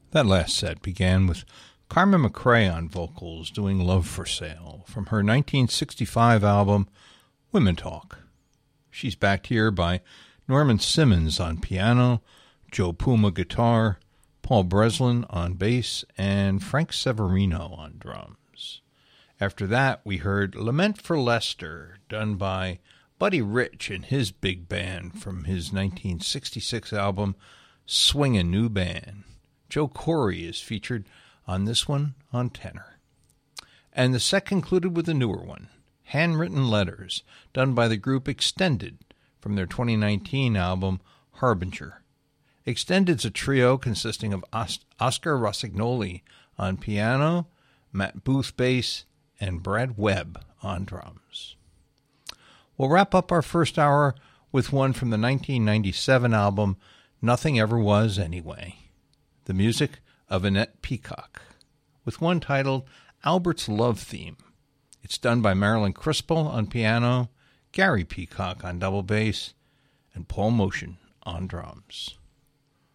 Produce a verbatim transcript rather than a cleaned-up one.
That last set began with Carmen McRae on vocals doing Love for Sale from her nineteen sixty-five album Women Talk. She's backed here by Norman Simmons on piano, Joe Puma guitar, Paul Breslin on bass, and Frank Severino on drums. After that, we heard Lament for Lester, done by Buddy Rich and his big band from his nineteen sixty-six album Swingin' New Band. Joe Corey is featured on this one on tenor. And the set concluded with a newer one, Handwritten Letters, done by the group Extended from their twenty nineteen album Harbinger. Extended's a trio consisting of Oscar Rossignoli on piano, Matt Booth bass, and Brad Webb on drums. We'll wrap up our first hour with one from the nineteen ninety-seven album Nothing Ever Was Anyway, the music of Annette Peacock, with one titled Albert's Love Theme. It's done by Marilyn Crispell on piano, Gary Peacock on double bass, and Paul Motion on drums.